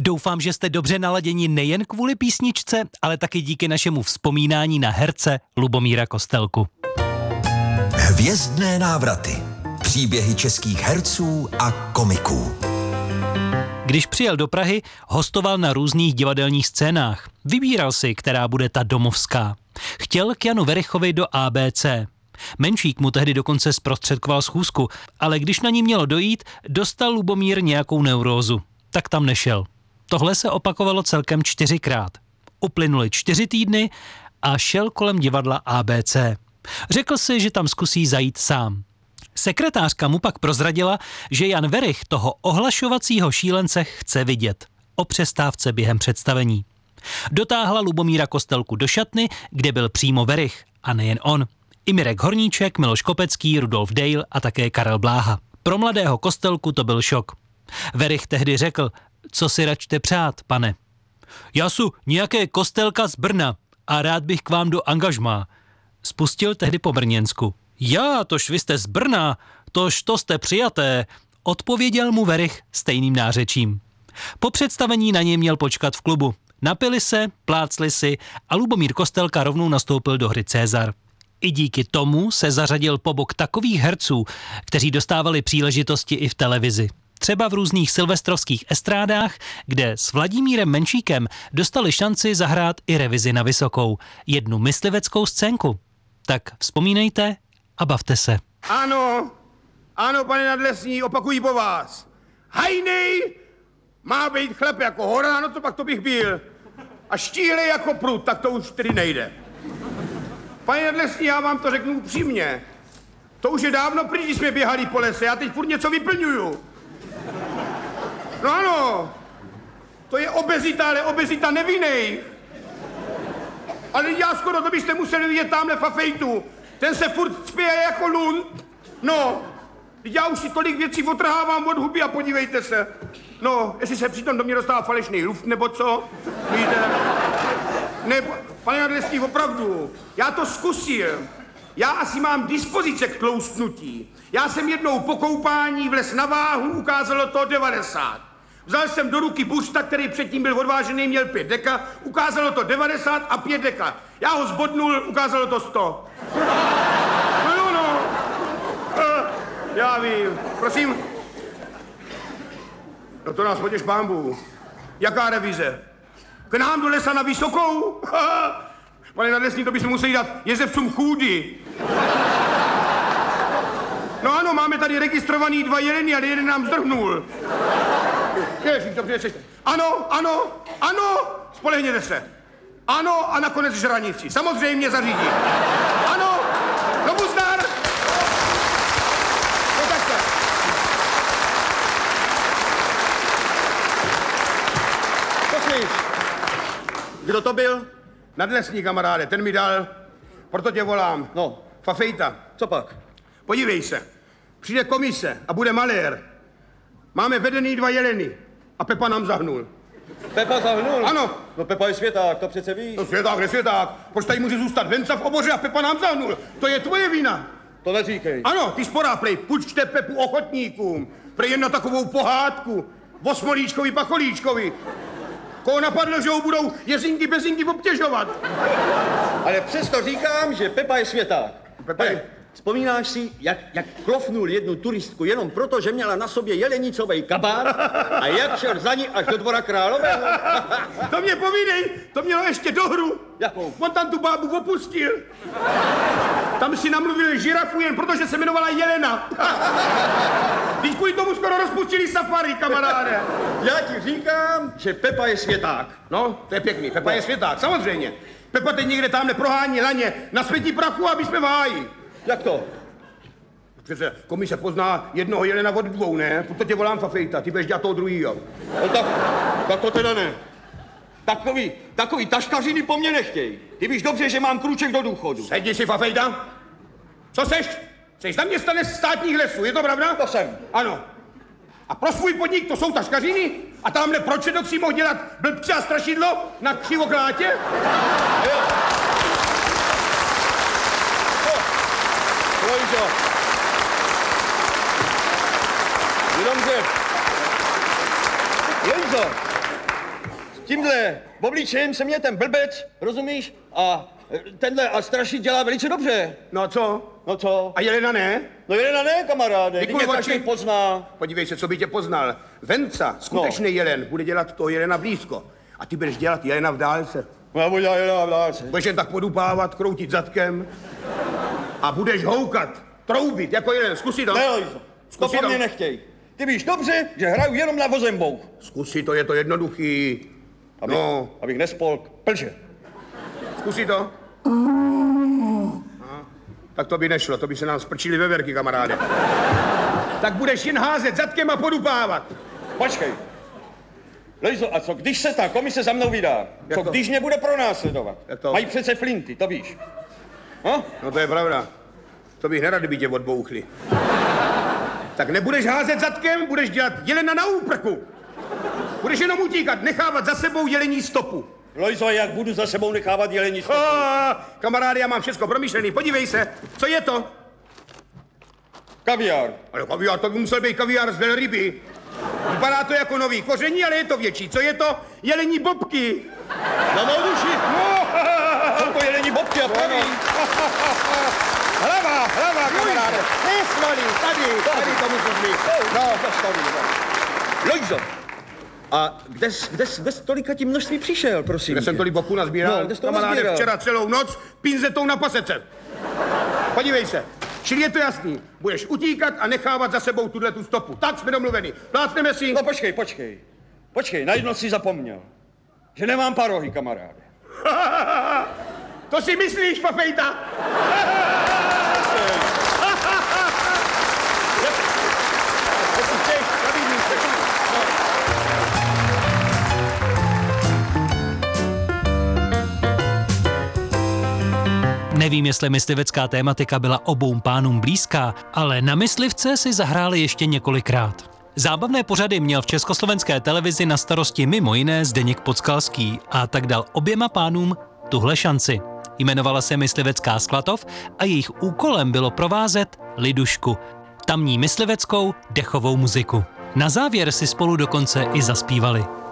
Doufám, že jste dobře naladěni nejen kvůli písničce, ale taky díky našemu vzpomínání na herce Lubomíra Kostelku. Hvězdné návraty. Příběhy českých herců a komiků. Když přijel do Prahy, hostoval na různých divadelních scénách. Vybíral si, která bude ta domovská. Chtěl k Janu Werichovi do ABC. Menšík mu tehdy dokonce zprostředkoval schůzku, ale když na ní mělo dojít, dostal Lubomír nějakou neurózu. Tak tam nešel. Tohle se opakovalo celkem 4krát. Uplynuly 4 týdny a šel kolem divadla ABC. Řekl si, že tam zkusí zajít sám. Sekretářka mu pak prozradila, že Jan Werich toho ohlašovacího šílence chce vidět. O přestávce během představení. Dotáhla Lubomíra Kostelku do šatny, kde byl přímo Werich. A nejen on. I Mirek Horníček, Miloš Kopecký, Rudolf Dale a také Karel Bláha. Pro mladého Kostelku to byl šok. Werich tehdy řekl: co si račte přát, pane? Já su nějaké Kostelka z Brna a rád bych k vám do angažmá. Spustil tehdy po brněnsku. Já, tož vy jste z Brna, tož to jste přijaté, odpověděl mu Werich stejným nářečím. Po představení na něj měl počkat v klubu. Napili se, plácli si a Lubomír Kostelka rovnou nastoupil do hry Cezar. I díky tomu se zařadil po bok takových herců, kteří dostávali příležitosti i v televizi. Třeba v různých silvestrovských estrádách, kde s Vladimírem Menšíkem dostali šanci zahrát i revizi na vysokou, jednu mysliveckou scénku. Tak vzpomínejte a bavte se. Ano, pane Nadlesní, opakují po vás. Hajnej má být chlap jako hora, no to pak to bych byl. A štíhlej jako prut, tak to už tedy nejde. Pane Nadlesní, já vám to řeknu upřímně. To už je dávno pryč, když jsme běhali po lese, já teď furt něco vyplňuju. No ano, to je obezita, ale obezita nevinnej. Ale já skoro to byste museli vidět tamhle Fafejtu. Ten se furt spěje jako lund. No, já už si tolik věcí otrhávám od huby a podívejte se. No, jestli se přitom do mě dostává falešný luft, nebo co? Víte? Ne, pane Nadlesní, opravdu, já to zkusil. Já asi mám dispozice k tloustnutí. Já jsem jednou po koupání vlez na váhu, ukázalo to 90. Vzal jsem do ruky buřta, který předtím byl odvážený, měl 5 deka, ukázalo to 90 a 5 deka. Já ho zbodnul, ukázalo to 100. No. Já vím. Prosím. No to nás potěš pánbů. Jaká revize? K nám do lesa na vysokou? Pane Nadlesní, to bychom museli dát jezevcům chůdy. No ano, máme tady registrovaný 2 jeleny, ale jeden nám zdrhnul. Ježiš, dobře, přečte. Ano, spolehněte se. Ano a nakonec žranici. Samozřejmě zařídím. Ano, znovu zdar. No tak se. Poslyš, kdo to byl? Nadlesní, kamaráde, ten mi dal, proto tě volám. No. Fafejta. Co pak? Podívej se, přijde komise a bude malér. Máme vedený 2 jeleny a Pepa nám zahnul. Pepa zahnul? Ano. No Pepa je světák, to přece víš. No světák, nesvěták. Proč tady může zůstat venca v oboře a Pepa nám zahnul? To je tvoje vina. To neříkej. Ano, ty sporá, prej, půjčte Pepu ochotníkům. Prej jen na takovou pohádku. Osmolíčkovi, pacholíčkovi. Koho napadlo, že ho budou jezinky bezinky obtěžovat. Ale přesto říkám, že Pepa je světák. Pepa je... Vzpomínáš si, jak klofnul jednu turistku jenom proto, že měla na sobě jelenicovej kabát a jak šel za ní až do Dvora Králového? To mě povídej, to mělo ještě dohru. Jakou? On tam tu bábu opustil. Tam si namluvil žirafu jen proto, že se jmenovala Jelena. Teď kvůli tomu skoro rozpustili safari, kamaráde. Já ti říkám, že Pepa je světák. No, to je pěkný, Pepa je světák, samozřejmě. Pepa teď někde tamhle prohání laně na světí prachu, aby jsme v háji. Jak to? Přece komise pozná jednoho jelena od 2, ne? Proto tě volám Fafejta, ty budeš dělat toho druhýho. No tak to teda ne. Takový taškařiny po mně nechtěj. Ty víš dobře, že mám krůček do důchodu. Sedni si, Fafejta. Co seš? Seš zaměstnanec státních lesů, je to pravda? To jsem. Ano. A pro svůj podnik to jsou taškařiny? A tamhle proč si mohl dělat blbce a strašidlo na křivoklátě? Lojzo. tímhle obličejem se mě ten blbec, rozumíš? A tenhle a strašit dělá velice dobře. No a co? No co? A Jelena ne? No Jelena ne, kamaráde, ty mě Vykurva, každý či- pozná. Podívej se, co by tě poznal. Venca, skutečný Jelen, bude dělat toho Jelena blízko. A ty budeš dělat Jelena v dálce. No já budu dělat Jelena v dálce. Budeš jen tak podupávat, kroutit zadkem a budeš houkat, troubit jako Jelen. Zkusi to. Ne, Lojzo, to Zkusí po to. mně nechtěj. Ty víš dobře, že hraju jenom na vozembou. Zkusi to, je to jednoduchý. No, Abych nespolk plže. zkusi to. Tak to by nešlo, to by se nám sprčili veverky, kamaráde. Tak budeš jen házet zadkem a podupávat. Počkej. Lojzo, a co když se ta komise za mnou vydá? Jak Co to? když mě bude pronásledovat? Jak to? Mají přece flinty, to víš. No? No to je pravda. To bych nerad, kdyby tě odbouchli. Tak nebudeš házet zadkem, budeš dělat Jelena na úprku. Budeš jenom utíkat, nechávat za sebou jelení stopu. Lojzo, jak budu za sebou nechávat jelení stopu? Kamaráde, já mám všechno promyšlený. Podívej se, co je to? Kaviár. Ale kaviár, to by musel být kaviár z velryby. Vypadá to jako nový koření, ale je to větší. Co je to? Jelení bobky. Na mou duši. Jsou to jelení bobky a praví. Hlava, kamaráde. Ne svaly, tady to musíš mít. No, Lojzo, a kde z tolika tím množství přišel, prosím? Kde jsem tolik bobku nazbíral? No, kde jsi to Kamaráde, nazbíral? včera celou noc pinzetou na pasece. Podívej se. Čili je to jasný. Budeš utíkat a nechávat za sebou tu stopu. Tak jsme domluveni. Plácneme si. No počkej, na jedno si zapomněl. Že nemám parohy, kamaráde. To si myslíš, Fafejta? Nevím, jestli myslivecká tématika byla obou pánům blízká, ale na myslivce si zahráli ještě několikrát. Zábavné pořady měl v československé televizi na starosti mimo jiné Zdeněk Podskalský a tak dal oběma pánům tuhle šanci. Jmenovala se Myslivecká Sklatov a jejich úkolem bylo provázet Lidušku, tamní mysliveckou dechovou muziku. Na závěr si spolu dokonce i zaspívali.